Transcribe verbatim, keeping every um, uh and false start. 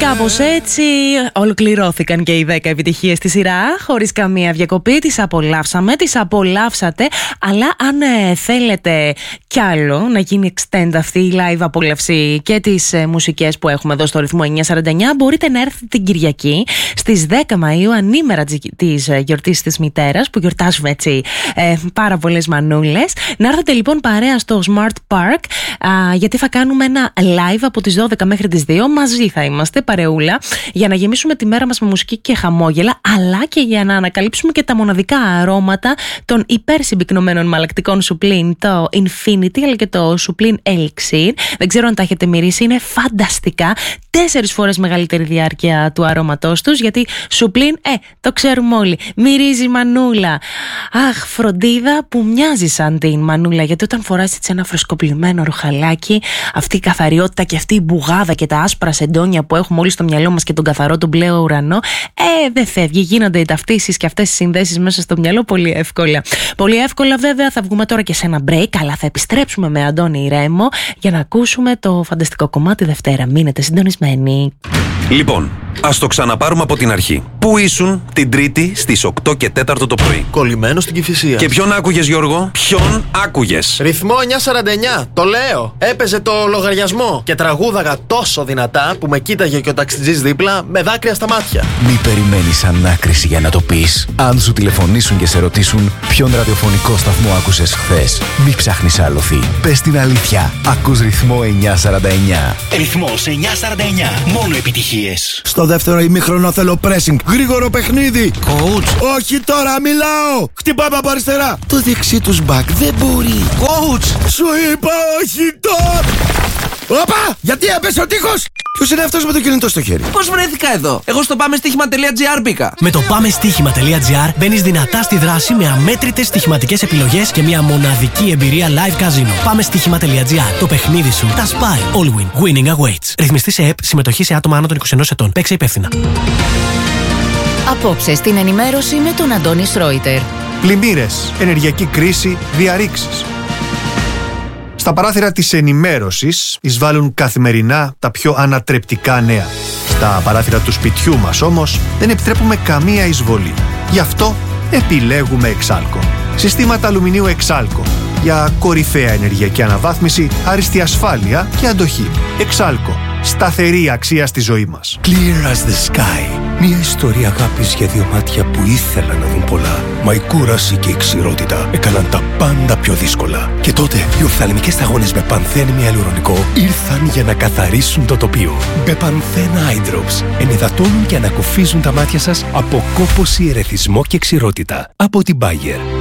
κάπως έτσι ολοκληρώθηκαν και οι δέκα επιτυχίες στη σειρά, χωρίς καμία διακοπή. Τις απολαύσαμε, τις απολαύσατε. Αλλά αν ε, θέλετε κι άλλο να γίνει extend αυτή η live απόλαυση και τις ε, μουσικές που έχουμε εδώ στο ρυθμό εννιακόσια σαράντα εννιά, μπορείτε να έρθετε την Κυριακή στις δέκα Μαΐου, ανήμερα της ε, γιορτής της μητέρας, που γιορτάζουμε έτσι ε, πάρα πολλές μανούλες. Να έρθετε λοιπόν παρέα στο Smart Park, α, γιατί θα κάνουμε ένα live από τις δώδεκα μέχρι τις δύο. Μαζί θα είμαστε, παρεούλα, για να γεμίσουμε τη μέρα μας με μουσική και χαμόγελα, αλλά και για να ανακαλύψουμε και τα μοναδικά αρώματα των υπερσυμπυκνωμένων μαλακτικών σουπλίν, το Infinity αλλά και το σουπλίν Elixir. Δεν ξέρω αν τα έχετε μυρίσει, είναι φανταστικά. Τέσσερις φορές μεγαλύτερη διάρκεια του αρώματός τους, γιατί σουπλίν, ε, το ξέρουμε όλοι, μυρίζει μανούλα. Αχ, φροντίδα που μοιάζει σαν την μανούλα, γιατί όταν φοράς έτσι ένα φρεσκοπλημμένο ρουχαλάκι, αυτή η καθαριότητα και αυτή η μπουγάδα και τα άσπρα σεντόνια που έχουμε όλοι στο μυαλό μας και τον καθαρό του μπλε ουρανό, ε, δεν φεύγει. Γίνονται οι ταυτίσεις και αυτές οι συνδέσεις μέσα στο μυαλό πολύ εύκολα. Πολύ εύκολα, βέβαια. Θα βγούμε τώρα και σε ένα break, αλλά θα επιστρέψουμε με Αντώνη Ρέμο για να ακούσουμε το φανταστικό κομμάτι Δευτέρα. Μείνετε συντονισμένοι. Λοιπόν, ας το ξαναπάρουμε από την αρχή. Πού ήσουν την Τρίτη στις οκτώ και τέσσερα το πρωί? Κολλημένο στην Κηφισία. Και ποιον άκουγες, Γιώργο? Ποιον άκουγες? Ρυθμό εννιακόσια σαράντα εννιά, το λέω. Έπαιζε το λογαριασμό και τραγούδαγα τόσο δυνατά που με κοίταγε και ο ταξιτζής δίπλα με δάκρυα στα μάτια. Μη περιμένεις ανάκριση για να το πεις. Αν σου τηλεφωνήσουν και σε ρωτήσουν ποιον ραδιοφωνικό σταθμό άκουσες χθες, μη ψάχνεις άλοθη. Πες την αλήθεια. Ακούς ρυθμό εννιακόσια σαράντα εννιά. Ρυθμός εννιακόσια σαράντα εννιά. Μόνο επιτυχίες. Στο δεύτερο ημίχρονο θέλω pressing. Γρήγορο παιχνίδι. Coach. Όχι τώρα, μιλάω. Χτυπάμε από αριστερά. Το δεξί τους μπακ δεν μπορεί. Coach. Σου είπα όχι τώρα. Όπα! Γιατί έπεσε ο τείχος! Ποιος είναι αυτός με το κινητό στο χέρι? Πώς βρέθηκα εδώ? Εγώ στο πάμε στοίχημα τελεία τζι άρ μπήκα. Με το πάμε στοίχημα τελεία τζι άρ μπαίνεις δυνατά στη δράση με αμέτρητες στοιχηματικές επιλογές και μια μοναδική εμπειρία live casino. Πάμε στοίχημα τελεία τζι άρ. Το παιχνίδι σου τα σπάει. All win. Winning awaits. Ρυθμιστή σε ΕΠ. Συμμετοχή σε άτομα άνω των είκοσι ενός ετών. Παίξε υπεύθυνα. Απόψε στην ενημέρωση με τον Αντώνη Σρόιτερ. Πλημμύρες, ενεργειακή κρίση, διαρρήξεις. Στα παράθυρα της ενημέρωσης εισβάλλουν καθημερινά τα πιο ανατρεπτικά νέα. Στα παράθυρα του σπιτιού μας όμως δεν επιτρέπουμε καμία εισβολή. Γι' αυτό επιλέγουμε Εξάλκο. Συστήματα αλουμινίου Εξάλκο για κορυφαία ενεργειακή αναβάθμιση, άριστη ασφάλεια και αντοχή. Εξάλκο. Σταθερή αξία στη ζωή μας. Clear as the sky. Μια ιστορία αγάπης για δύο μάτια που ήθελαν να δουν πολλά. Μα η κούραση και η ξηρότητα έκαναν τα πάντα πιο δύσκολα. Και τότε οι οφθαλμικές σταγόνες με πανθένη ιαλουρονικό ήρθαν για να καθαρίσουν το τοπίο. Μπεπανθένα Eye Drops ενυδατώνουν και ανακουφίζουν τα μάτια σας από κόπωση, ερεθισμό και ξηρότητα. Από την Bayer.